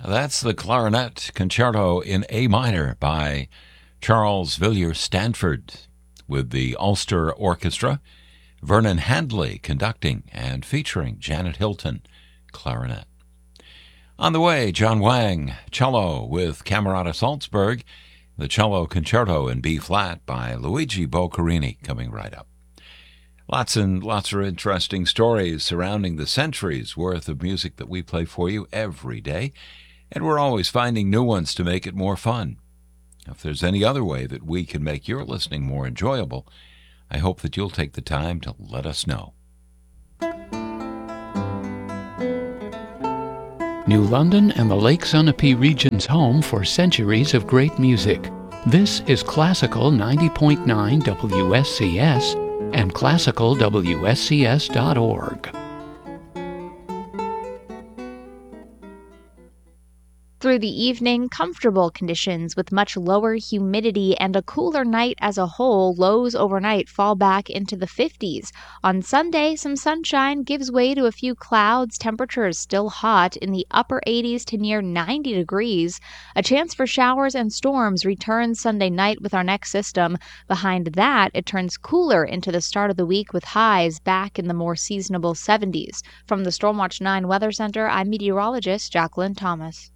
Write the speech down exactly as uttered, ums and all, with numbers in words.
That's the Clarinet Concerto in A minor by Charles Villiers Stanford with the Ulster Orchestra, Vernon Handley conducting and featuring Janet Hilton, clarinet. On the way, John Wang, cello with Camerata Salzburg, the Cello Concerto in B-flat by Luigi Boccherini coming right up. Lots and lots of interesting stories surrounding the centuries worth of music that we play for you every day, and we're always finding new ones to make it more fun. If there's any other way that we can make your listening more enjoyable, I hope that you'll take the time to let us know. New London and the Lake Sunapee region's home for centuries of great music. This is Classical ninety point nine W S C S and classical W S C S dot org. Through the evening, comfortable conditions with much lower humidity and a cooler night as a whole. Lows overnight fall back into the fifties. On Sunday, some sunshine gives way to a few clouds. Temperatures still hot in the upper eighties to near ninety degrees. A chance for showers and storms returns Sunday night with our next system. Behind that, it turns cooler into the start of the week with highs back in the more seasonable seventies. From the Stormwatch nine Weather Center, I'm meteorologist Jacqueline Thomas.